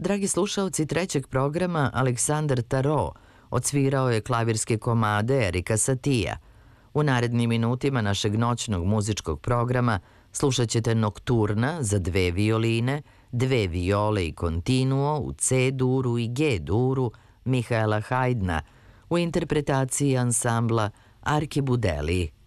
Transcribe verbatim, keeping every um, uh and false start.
Dragi slušaoci trećeg programa, Aleksandar Taro odsvirao je klavirske komade Erika Satija. U narednim minutima našeg noćnog muzičkog programa slušat ćete Nokturna za dve violine, dve viole i kontinuo u C-duru i G-duru Mihaela Hajdna u interpretaciji ansambla Archibudeli.